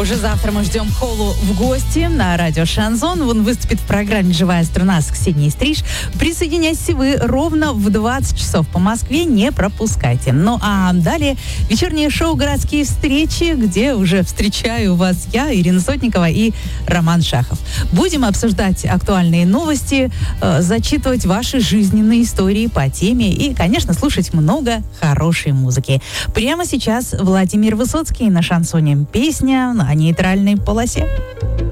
Уже завтра мы ждем Холу в гости на радио Шансон. Он выступит в программе «Живая струна» с Ксенией Стриж. Присоединяйтесь вы ровно в 20 часов по Москве. Не пропускайте. Ну а далее вечернее шоу «Городские встречи», где уже встречаю вас я, Ирина Сотникова и Роман Шахов. Будем обсуждать актуальные новости, зачитывать ваши жизненные истории по теме и, конечно, слушать много хорошей музыки. Прямо сейчас Владимир Высоцкий на шансоне. Песня о нейтральной полосе.